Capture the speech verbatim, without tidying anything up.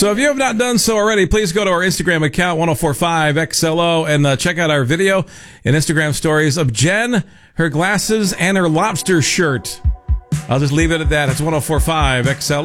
So if you have not done so already, please go to our Instagram account, ten forty-five X L O, and uh, check out our video and Instagram stories of Jen, her glasses, and her lobster shirt. I'll just leave it at that. It's ten forty-five X L O.